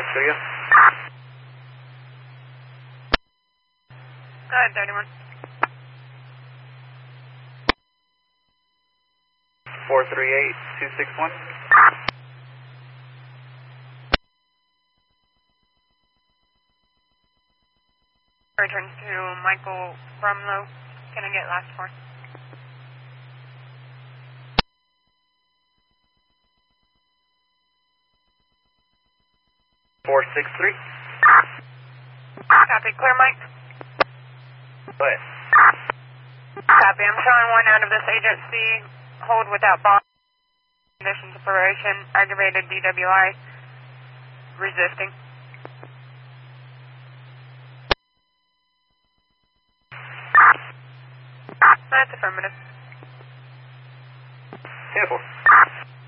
show you. Go ahead, 31. 438261. Return to Michael Brumlow. Can I get last four? Copy, clear, Mike. Go ahead. Copy, I'm showing one out of this agency. Hold without bond. Conditions of operation. Aggravated DWI. Resisting. That's affirmative. 10-4.